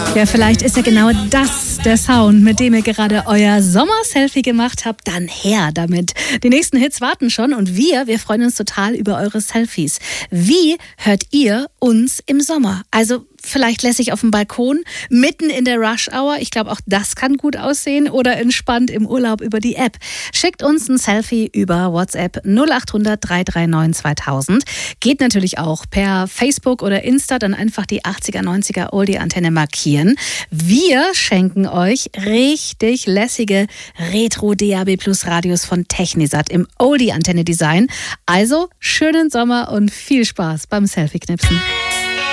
Ja, vielleicht ist ja genau das der Sound, mit dem ihr gerade euer Sommer-Selfie gemacht habt. Dann her damit. Die nächsten Hits warten schon und wir freuen uns total über eure Selfies. Wie hört ihr uns im Sommer? Also vielleicht lässig auf dem Balkon, mitten in der Rush-Hour. Ich glaube, auch das kann gut aussehen. Oder entspannt im Urlaub über die App. Schickt uns ein Selfie über WhatsApp 0800 339 2000. Geht natürlich auch per Facebook oder Insta, dann einfach die 80er, 90er Oldie-Antenne markieren. Wir schenken euch richtig lässige Retro-DAB+-Radios von Technisat im Oldie-Antenne-Design. Also schönen Sommer und viel Spaß beim Selfie-Knipsen.